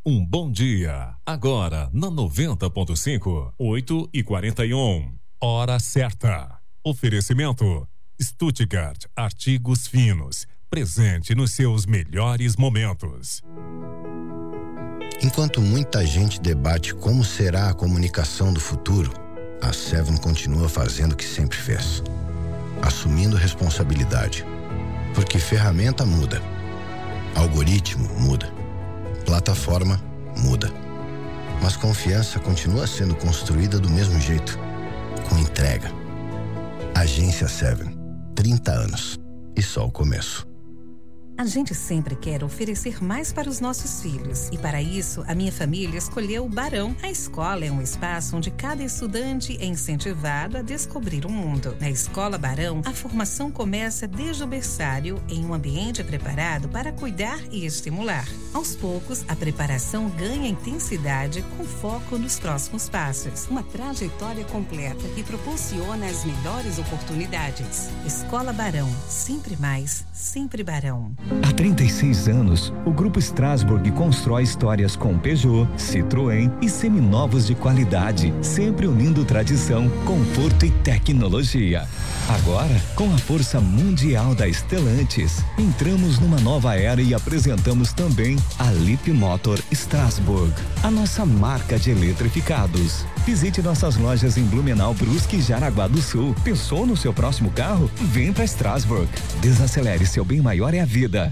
Um bom dia. Agora, na 90.5, 8h41. Hora certa. Oferecimento. Stuttgart Artigos Finos. Presente nos seus melhores momentos. Enquanto muita gente debate como será a comunicação do futuro, a Seven continua fazendo o que sempre fez. Assumindo responsabilidade. Porque ferramenta muda. Algoritmo muda. Plataforma muda. Mas confiança continua sendo construída do mesmo jeito. Com entrega. Agência Seven. 30 anos. E só o começo. A gente sempre quer oferecer mais para os nossos filhos. E para isso, a minha família escolheu o Barão. A escola é um espaço onde cada estudante é incentivado a descobrir o mundo. Na Escola Barão, a formação começa desde o berçário, em um ambiente preparado para cuidar e estimular. Aos poucos, a preparação ganha intensidade com foco nos próximos passos. Uma trajetória completa que proporciona as melhores oportunidades. Escola Barão. Sempre mais, sempre Barão. Há 36 anos, o Grupo Strasbourg constrói histórias com Peugeot, Citroën e seminovos de qualidade, sempre unindo tradição, conforto e tecnologia. Agora, com a força mundial da Stellantis, entramos numa nova era e apresentamos também a Leapmotor Strasbourg, a nossa marca de eletrificados. Visite nossas lojas em Blumenau, Brusque e Jaraguá do Sul. Pensou no seu próximo carro? Vem para Strasbourg. Desacelere, seu bem maior é a vida.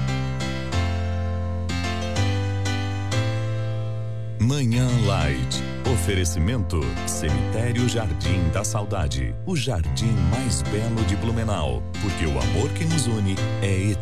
Manhã Light. Oferecimento Cemitério Jardim da Saudade. O jardim mais belo de Blumenau. Porque o amor que nos une é eterno.